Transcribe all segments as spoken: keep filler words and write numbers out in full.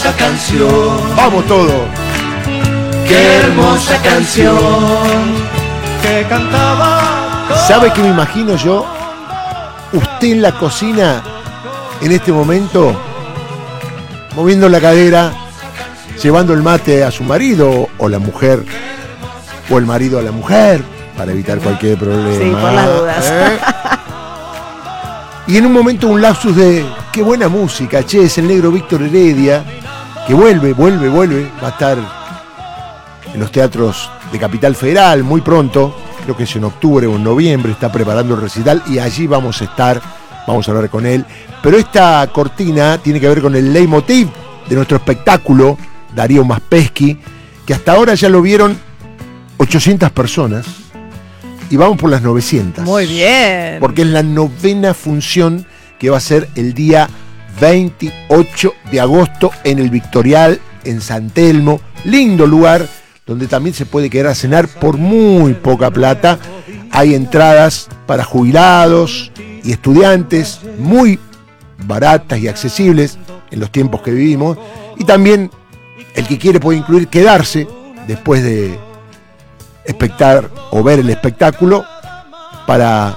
hermosa canción. Vamos todos. Qué hermosa canción que cantaba. ¿Sabe qué me imagino yo? Usted en la cocina, en este momento, moviendo la cadera, llevando el mate a su marido o la mujer, o el marido a la mujer, para evitar cualquier problema. Sí, por las dudas. ¿Eh? Y en un momento un lapsus de qué buena música, che, es el negro Víctor Heredia, que vuelve, vuelve, vuelve, va a estar en los teatros de Capital Federal muy pronto, creo que es en octubre o en noviembre, está preparando el recital y allí vamos a estar, vamos a hablar con él. Pero esta cortina tiene que ver con el leitmotiv de nuestro espectáculo, Darío Maspesky, que hasta ahora ya lo vieron ochocientas personas y vamos por las novecientas. Muy bien. Porque es la novena función que va a ser el día veintiocho de agosto en el Victorial, en San Telmo. Lindo lugar donde también se puede quedar a cenar por muy poca plata. Hay entradas para jubilados y estudiantes muy baratas y accesibles en los tiempos que vivimos. Y también el que quiere puede incluir quedarse después de espectar o ver el espectáculo para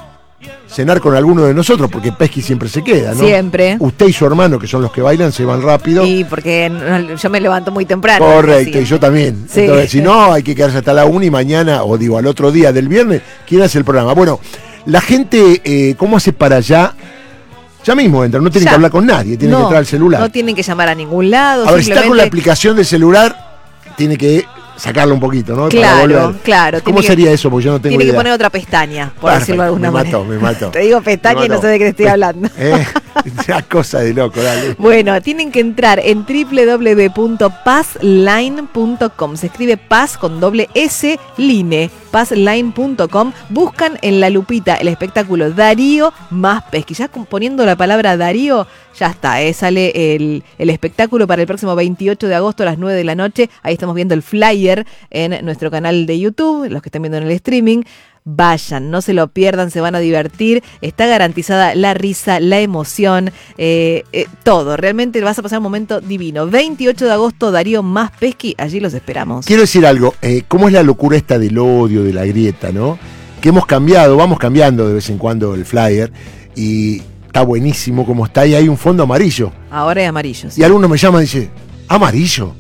cenar con alguno de nosotros, porque Pesky siempre se queda, ¿no? Siempre. Usted y su hermano, que son los que bailan, se van rápido. Y porque no, yo me levanto muy temprano. Correcto, y yo también. Sí. Entonces, si no, hay que quedarse hasta la una y mañana, o digo, al otro día del viernes, ¿quién hace el programa? Bueno, la gente, eh, ¿cómo hace para allá? Ya mismo entra, no tienen Ya. que hablar con nadie, tienen no, que entrar al celular. No tienen que llamar a ningún lado. A ver, si está con la simplemente- aplicación del celular, tiene que sacarlo un poquito, ¿no? Para Claro, volver. claro. ¿Cómo tiene que- sería eso? Porque yo no tengo Tiene idea. que poner otra pestaña, por Perfecto, decirlo de alguna me manera. mató, me mató. Te digo pestaña Me y no mató. sé de qué te estoy hablando. Eh, una cosa de loco, dale. Bueno, tienen que entrar en doble u doble u doble u punto passline punto com. Se escribe Paz con doble S, Line, passline punto com. Buscan en la lupita el espectáculo Darío Maspesky. Ya poniendo la palabra Darío, ya está. Eh, sale el, el espectáculo para el próximo veintiocho de agosto a las nueve de la noche. Ahí estamos viendo el flyer en nuestro canal de YouTube, los que están viendo en el streaming. Vayan, no se lo pierdan, se van a divertir, está garantizada la risa, la emoción, eh, eh, todo, realmente vas a pasar un momento divino. veintiocho de agosto, Darío Maspesky, allí los esperamos. Quiero decir algo, eh, ¿cómo es la locura esta del odio, de la grieta, no? Que hemos cambiado, vamos cambiando de vez en cuando el flyer y está buenísimo como está y hay un fondo amarillo. Ahora es amarillo. Sí. Y alguno me llama y dice, ¿amarillo?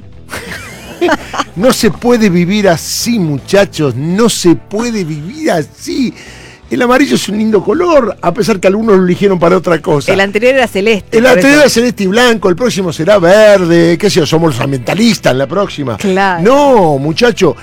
No se puede vivir así, muchachos, no se puede vivir así. El amarillo es un lindo color, a pesar que algunos lo eligieron para otra cosa. El anterior era celeste. El por anterior eso. era celeste y blanco, el próximo será verde, qué sé yo, somos los ambientalistas en la próxima. Claro. No, muchacho,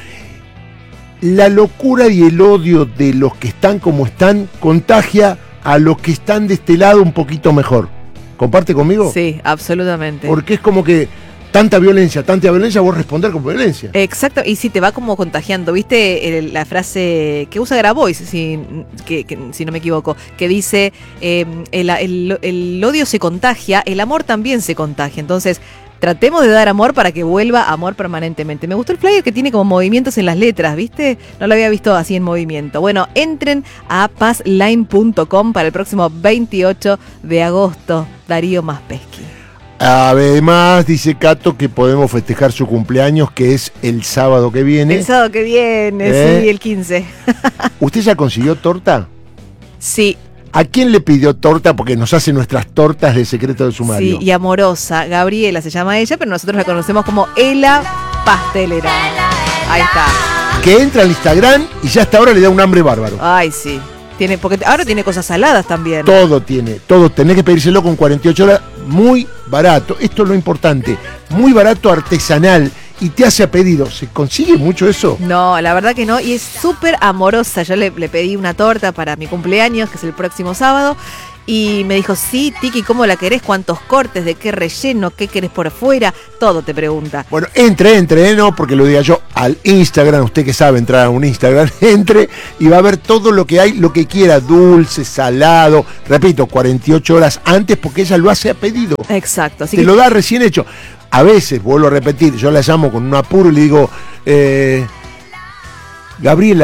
la locura y el odio de los que están como están contagia a los que están de este lado un poquito mejor. ¿Comparte conmigo? Sí, absolutamente. Porque es como que tanta violencia, tanta violencia, vos responder con violencia. Exacto, y sí, te va como contagiando. ¿Viste el- la frase que usa Grabois, si, que, que- si no me equivoco? Que dice, eh, el, el- el odio se contagia, el amor también se contagia. Entonces, tratemos de dar amor para que vuelva amor permanentemente. Me gustó el flyer que tiene como movimientos en las letras, ¿viste? No lo había visto así en movimiento. Bueno, entren a passline punto com para el próximo veintiocho de agosto. Darío Maspesky. Además, dice Cato que podemos festejar su cumpleaños, que es el sábado que viene. El sábado que viene, ¿Eh? sí, el quince. ¿Usted ya consiguió torta? Sí. ¿A quién le pidió torta? Porque nos hace nuestras tortas de secreto de sumario. Sí, y amorosa. Gabriela se llama ella, pero nosotros la conocemos como Ela Pastelera. Ahí está. Que entra al Instagram y ya hasta ahora le da un hambre bárbaro. Ay, sí. Tiene, porque ahora tiene cosas saladas también. Todo tiene, todo. Tenés que pedírselo con cuarenta y ocho horas. Muy barato. Esto es lo importante. Muy barato, artesanal. Y te hace a pedido. ¿Se consigue mucho eso? No, la verdad que no. Y es súper amorosa. Yo le, le pedí una torta para mi cumpleaños, que es el próximo sábado. Y me dijo, sí, Tiki, ¿cómo la querés? ¿Cuántos cortes? ¿De qué relleno? ¿Qué querés por fuera? Todo te pregunta. Bueno, entre, entre, ¿eh? No porque lo diga yo, al Instagram, usted que sabe entrar a un Instagram, entre y va a ver todo lo que hay, lo que quiera, dulce, salado, repito, cuarenta y ocho horas antes, porque ella lo hace a pedido. Exacto. Así Te que lo da recién hecho. A veces, vuelvo a repetir, yo la llamo con un apuro y le digo, eh, Gabriela,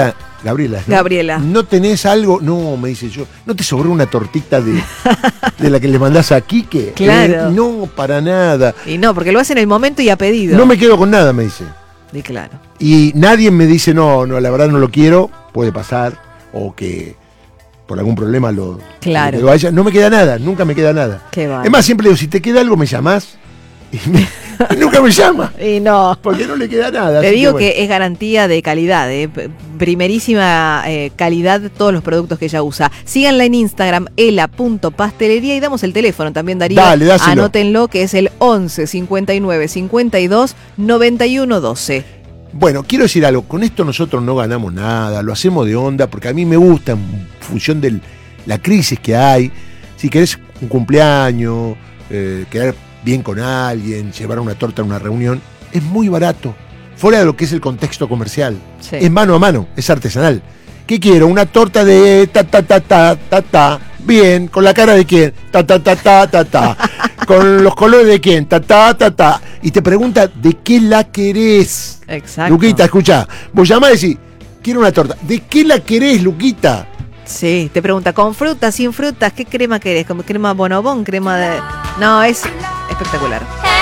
Gabriela. ¿no? Gabriela. ¿No tenés algo? No, me dice yo. ¿No te sobró una tortita de, de la que le mandás a Quique? Claro. Eh, no, para nada. Y no, porque lo hace en el momento y a pedido. No me quedo con nada, me dice. Y claro. Y nadie me dice, no, no, la verdad no lo quiero, puede pasar, o que por algún problema lo, Claro. lo vaya. No me queda nada, nunca me queda nada. Qué bárbaro. Es más, siempre digo, si te queda algo, me llamás. Y, me- y nunca me llama, Y no. porque no le queda nada. Te así digo bueno. que es garantía de calidad, ¿eh? P- primerísima eh, calidad de todos los productos que ella usa. Síganla en Instagram, ela punto pastelería, y damos el teléfono también, Darío. Dale, dáselo. Anótenlo, que es el once cincuenta y nueve cincuenta y dos noventa y uno doce. Bueno, quiero decir algo, con esto nosotros no ganamos nada, lo hacemos de onda, porque a mí me gusta en función de la crisis que hay. Si querés un cumpleaños, eh, quedar bien con alguien, llevar una torta a una reunión, es muy barato, fuera de lo que es el contexto comercial. Sí. Es mano a mano, es artesanal. ¿Qué quiero? Una torta de ta ta ta ta ta ta. Bien, ¿con la cara de quién? Ta ta ta ta ta ta. ¿Con los colores de quién? Ta ta ta ta. Y te pregunta, ¿de qué la querés? Exacto. Luquita, escuchá, vos llamás y decís, quiero una torta. ¿De qué la querés, Luquita? Sí, te pregunta, ¿con frutas, sin frutas? ¿Qué crema querés? ¿Como crema bonobón? ¿Crema de...? No, es espectacular.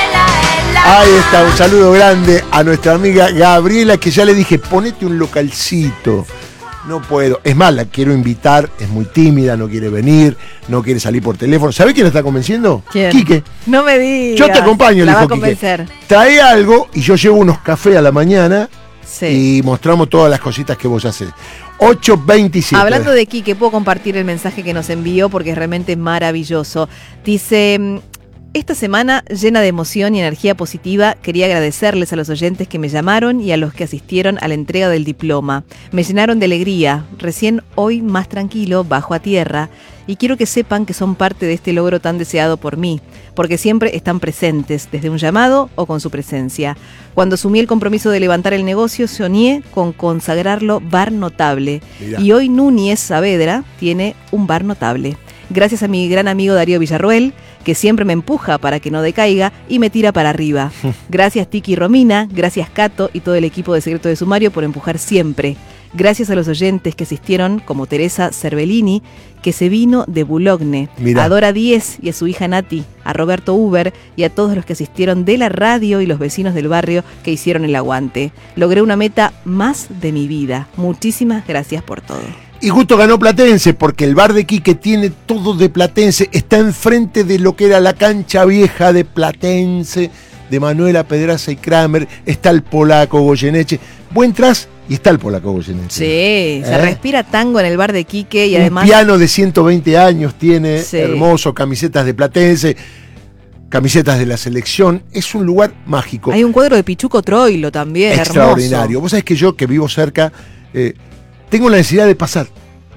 Ahí está, un saludo grande a nuestra amiga Gabriela, que ya le dije, ponete un localcito. No puedo. Es más, la quiero invitar, es muy tímida, no quiere venir, no quiere salir por teléfono. ¿Sabés quién la está convenciendo? ¿Quién? Quique. No me digas. Yo te acompaño, le La va a dijo Quique. convencer. Trae algo y yo llevo unos cafés a la mañana Sí. y mostramos todas las cositas que vos haces. ocho veintisiete. Hablando de Quique, puedo compartir el mensaje que nos envió porque es realmente maravilloso. Dice, esta semana llena de emoción y energía positiva, quería agradecerles a los oyentes que me llamaron y a los que asistieron a la entrega del diploma. Me llenaron de alegría, recién hoy más tranquilo, bajo a tierra, y quiero que sepan que son parte de este logro tan deseado por mí, porque siempre están presentes, desde un llamado o con su presencia. Cuando asumí el compromiso de levantar el negocio, soñé con consagrarlo bar notable. Mirá. Y hoy Núñez Saavedra tiene un bar notable. Gracias a mi gran amigo Darío Villarroel, que siempre me empuja para que no decaiga y me tira para arriba. Gracias Tiki y Romina, gracias Cato y todo el equipo de Secreto de Sumario por empujar siempre. Gracias a los oyentes que asistieron, como Teresa Cervellini, que se vino de Boulogne, Mirá. a Dora Díez y a su hija Nati, a Roberto Uber y a todos los que asistieron de la radio y los vecinos del barrio que hicieron el aguante. Logré una meta más de mi vida. Muchísimas gracias por todo. Y justo ganó Platense, porque el bar de Quique tiene todo de Platense. Está enfrente de lo que era la cancha vieja de Platense, de Manuela Pedraza y Kramer. Está el polaco Goyeneche. Vos entrás y está el polaco Goyeneche. Sí, se ¿Eh? respira tango en el bar de Quique y Un además... piano de ciento veinte años tiene, Sí. hermoso, camisetas de Platense, camisetas de la selección. Es un lugar mágico, Hay un cuadro de Pichuco Troilo también, extraordinario. hermoso. Vos sabés que yo, que vivo cerca, eh, tengo la necesidad de pasar.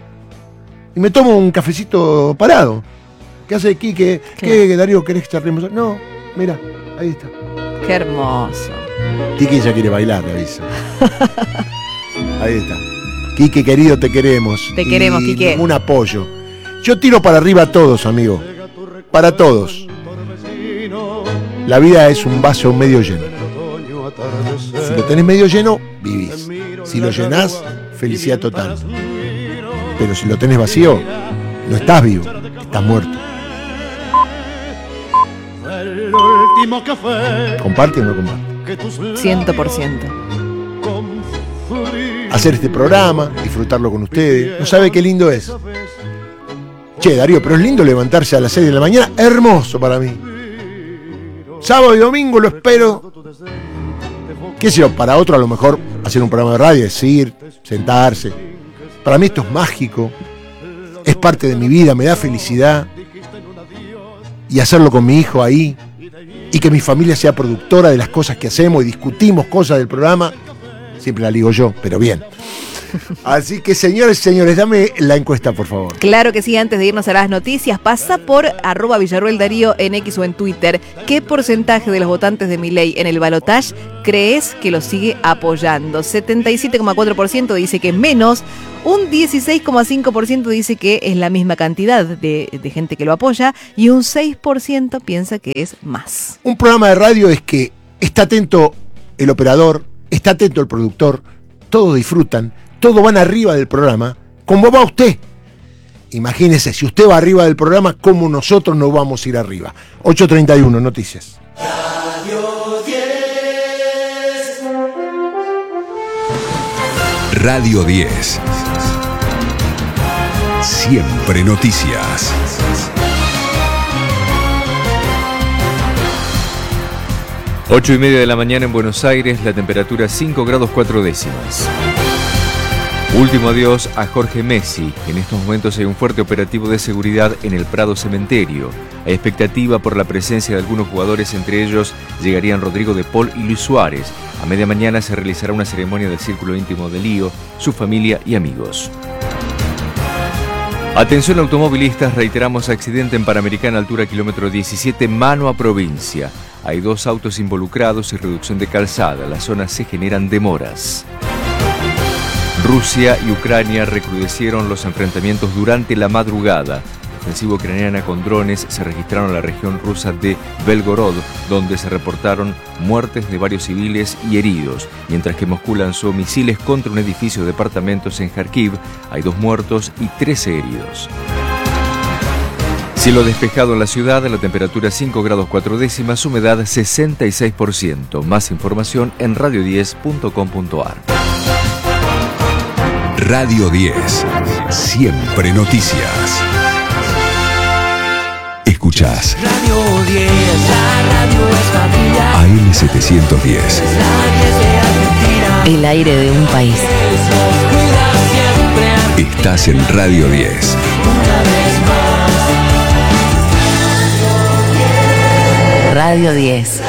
Y me tomo un cafecito parado. ¿Qué hace Quique? ¿Qué, Claro. Darío, querés charlemos? No, mira, ahí está. Qué hermoso. Quique ya quiere bailar, le aviso. Ahí está. Quique, querido, te queremos. Te queremos, Y Quique. Un apoyo. Yo tiro para arriba a todos, amigo. Para todos. La vida es un vaso medio lleno. Si lo tenés medio lleno, vivís. Si lo llenás, felicidad total. Pero si lo tenés vacío, no estás vivo, estás muerto. El último café ¿Comparte o no comparte? que tus Ciento por ciento. Hacer este programa, disfrutarlo con ustedes. ¿No sabe qué lindo es? Che, Darío, pero es lindo levantarse a las seis de la mañana. Hermoso para mí. Sábado y domingo lo espero. ¿Qué sé yo? Para otro a lo mejor hacer un programa de radio, decir, sentarse. Para mí esto es mágico. Es parte de mi vida, me da felicidad. Y hacerlo con mi hijo ahí. Y que mi familia sea productora de las cosas que hacemos y discutimos cosas del programa. Siempre la ligo yo, pero bien. Así que, señores y señores, dame la encuesta, por favor. Claro que sí, antes de irnos a las noticias, pasa por arroba Villarroel Darío en X o en Twitter. ¿Qué porcentaje de los votantes de Milei en el balotaje crees que lo sigue apoyando? setenta y siete coma cuatro por ciento dice que menos, un dieciséis coma cinco por ciento dice que es la misma cantidad de, de gente que lo apoya y un seis por ciento piensa que es más. Un programa de radio es que está atento el operador, está atento el productor, todos disfrutan, todos van arriba del programa, ¿cómo va usted? Imagínese, si usted va arriba del programa, ¿cómo nosotros no vamos a ir arriba? ocho treinta y uno, noticias. Radio diez. Radio diez. Siempre noticias. Ocho y media de la mañana en Buenos Aires, la temperatura cinco grados cuatro décimas. Último adiós a Jorge Messi. En estos momentos hay un fuerte operativo de seguridad en el Prado Cementerio. Hay expectativa por la presencia de algunos jugadores, entre ellos llegarían Rodrigo de Paul y Luis Suárez. A media mañana se realizará una ceremonia del círculo íntimo de Lío, su familia y amigos. Atención automovilistas, reiteramos accidente en Panamericana, altura kilómetro diecisiete, mano a provincia. Hay dos autos involucrados y reducción de calzada. En la zona se generan demoras. Rusia y Ucrania recrudecieron los enfrentamientos durante la madrugada. La ofensiva ucraniana con drones se registraron en la región rusa de Belgorod, donde se reportaron muertes de varios civiles y heridos, mientras que Moscú lanzó misiles contra un edificio de departamentos en Kharkiv. Hay dos muertos y trece heridos. Cielo despejado en la ciudad, la temperatura cinco grados cuatro décimas, humedad sesenta y seis por ciento. Más información en radio diez punto com punto a r. Radio diez. Siempre noticias. Escuchás Radio diez, la radio es familia. A M setecientos diez. La diez de Argentina. El aire de un país. Nos cuida siempre. Estás en Radio diez. Una vez más. Radio diez.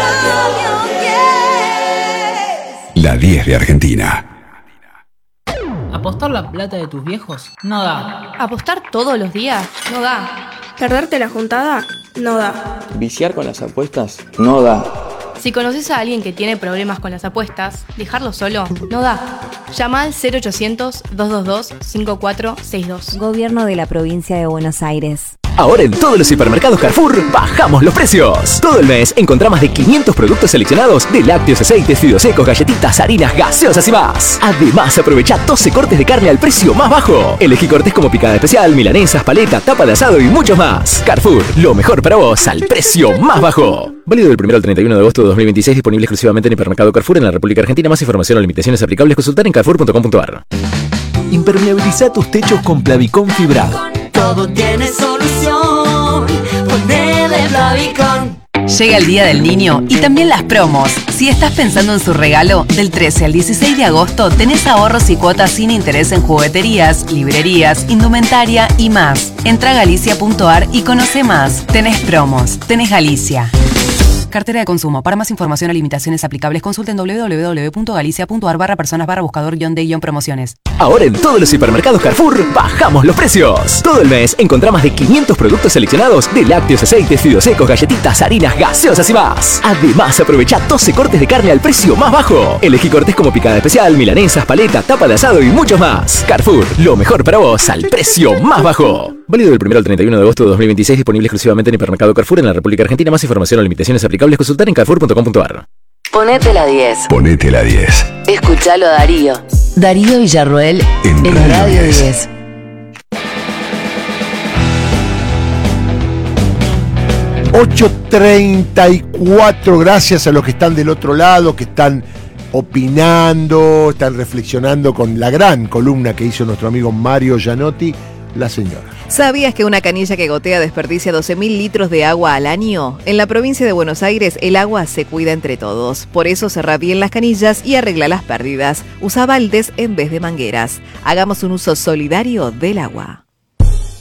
La diez de Argentina. ¿Apostar la plata de tus viejos? No da. ¿Apostar todos los días? No da. ¿Perderte la juntada? No da. ¿Viciar con las apuestas? No da. Si conoces a alguien que tiene problemas con las apuestas, dejarlo solo no da. Llama al cero ochocientos, dos dos dos, cinco cuatro seis dos. Gobierno de la Provincia de Buenos Aires. Ahora en todos los hipermercados Carrefour bajamos los precios. Todo el mes encontrá más de quinientos productos seleccionados de lácteos, aceites, fideos secos, galletitas, harinas, gaseosas y más. Además, aprovecha doce cortes de carne al precio más bajo. Elegí cortes como picada especial, milanesas, paleta, tapa de asado y mucho más. Carrefour, lo mejor para vos al precio más bajo. Válido del primero al treinta y uno de agosto de dos mil veintiséis, disponible exclusivamente en hipermercado Carrefour en la República Argentina. Más información o limitaciones aplicables consultar en carrefour punto com punto a r. Impermeabiliza tus techos con Plavicón fibrado. Todo tiene solución. Ponele Plavicón. Llega el Día del Niño y también las promos. Si estás pensando en su regalo, del trece al dieciséis de agosto tenés ahorros y cuotas sin interés en jugueterías, librerías, indumentaria y más. Entra a galicia punto a r y conoce más. Tenés promos, tenés Galicia. Cartera de consumo. Para más información o limitaciones aplicables, consulten doble u doble u doble u punto galicia punto a r barra personas barra buscador guión de guión promociones. Ahora en todos los hipermercados Carrefour bajamos los precios. Todo el mes encontrá más de quinientos productos seleccionados de lácteos, aceites, fideos secos, galletitas, harinas, gaseosas y más. Además, aprovecha doce cortes de carne al precio más bajo. Elegí cortes como picada especial, milanesas, paleta, tapa de asado y mucho más. Carrefour, lo mejor para vos al precio más bajo. Válido del primero al treinta y uno de agosto de dos mil veintiséis, disponible exclusivamente en hipermercado Carrefour en la República Argentina. Más información o limitaciones aplicables consultar en carrefour punto com punto a r. Ponete la diez. Ponete la diez. Escuchalo a Darío. Darío Villarroel En en Radio Radio diez. diez. ocho treinta y cuatro, gracias a los que están del otro lado, que están opinando, están reflexionando con la gran columna que hizo nuestro amigo Mario Gianotti, La Señora. ¿Sabías que una canilla que gotea desperdicia doce mil litros de agua al año? En la provincia de Buenos Aires, el agua se cuida entre todos. Por eso cerrá bien las canillas y arregla las pérdidas. Usa baldes en vez de mangueras. Hagamos un uso solidario del agua.